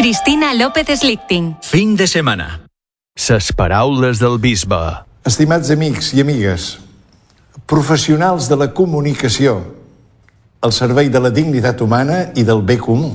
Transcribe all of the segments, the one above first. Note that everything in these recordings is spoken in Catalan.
Cristina López Slichting. Fin de setmana. Ses paraules del bisbe. Estimats amics i amigues, professionals de la comunicació, al servei de la dignitat humana i del bé comú.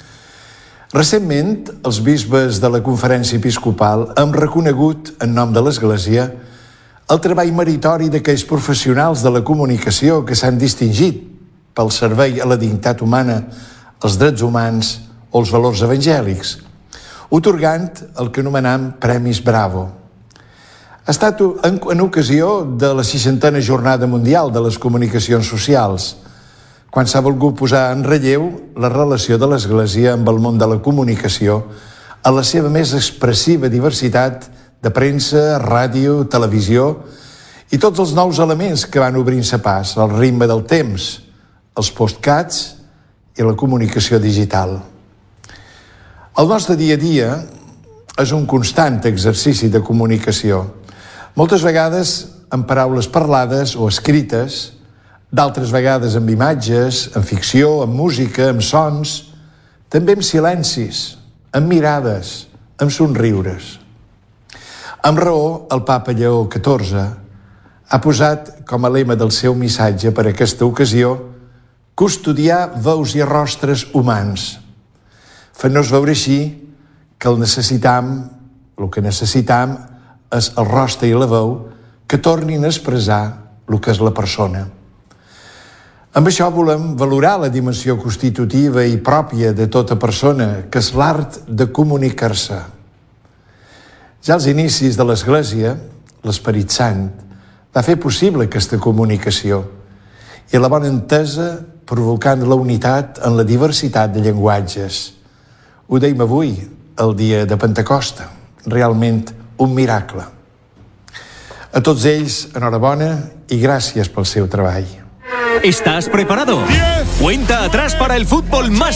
Recentment, els bisbes de la Conferència Episcopal han reconegut, en nom de l'Església, el treball meritori d'aquells professionals de la comunicació que s'han distingit pel servei a la dignitat humana, els drets humans o els valors evangèlics, atorgant el que anomenem Premis Bravo. Ha estat en ocasió de la 60a Jornada Mundial de les Comunicacions Socials, quan s'ha volgut posar en relleu la relació de l'Església amb el món de la comunicació a la seva més expressiva diversitat de premsa, ràdio, televisió i tots els nous elements que van obrint-se pas al ritme del temps, els podcasts i la comunicació digital. El nostre dia a dia és un constant exercici de comunicació, moltes vegades amb paraules parlades o escrites, d'altres vegades amb imatges, amb ficció, amb música, amb sons, també amb silencis, amb mirades, amb somriures. Amb raó, el papa Lleó XIV ha posat com a lema del seu missatge per a aquesta ocasió custodiar veus i rostres humans, fent-nos veure així que el que necessitam és el rostre i la veu que tornin a expressar el que és la persona. Amb això volem valorar la dimensió constitutiva i pròpia de tota persona, que és l'art de comunicar-se. Ja als inicis de l'Església, l'Esperit Sant va fer possible aquesta comunicació i la bona entesa provocant la unitat en la diversitat de llenguatges. Ho deim avui, el dia de Pentecosta, realment un miracle. A tots ells, enhorabona y gràcies pel seu treball. ¿Estás preparado? 10. Cuenta atrás para el fútbol más